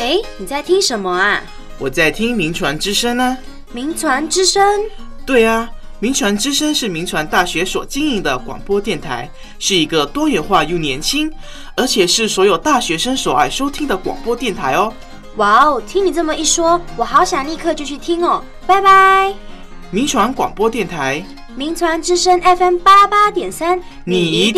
哎，你在听什么啊？ 我在听民传之声啊。 民传之声？ 对啊，民传之声是民传大学所经营的广播电台，是一个多元化又年轻，而且是所有大学生所爱收听的广播电台哦。 哇哦，听你这么一说，我好想立刻就去听哦。拜拜。 民传广播电台， 民传之声 FM88.3， 你一定